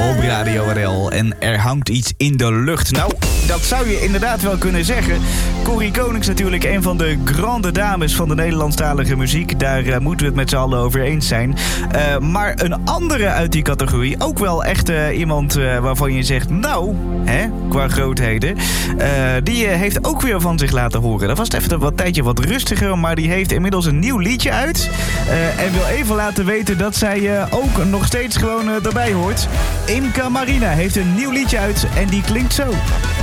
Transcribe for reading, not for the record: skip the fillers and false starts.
op Radio RL. En er hangt iets in de lucht. Nou, dat zou je inderdaad wel kunnen zeggen. Corrie Konings natuurlijk een van de grande dames van de Nederlandstalige muziek. Daar moeten we het met z'n allen over eens zijn. Maar een andere uit die categorie, ook wel echt iemand waarvan je zegt, nou, qua grootheden. Die heeft ook weer van zich laten horen. Dat was even een tijdje wat rustiger, maar die heeft inmiddels een nieuw liedje uit. En wil even laten weten dat zij ook nog steeds gewoon erbij hoort. Imca Marina heeft een nieuw liedje uit en die klinkt zo.